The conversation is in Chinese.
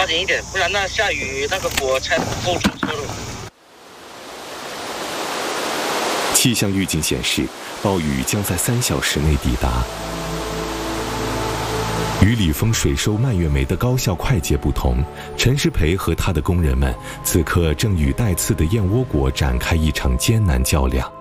抓紧一点，不然那下雨那个果才够装车了。 气象预警显示，暴雨将在3小时内抵达。与礼丰水收蔓越莓的高效快捷不同，陈世培和他的工人们此刻正与带刺的燕窝果展开一场艰难较量。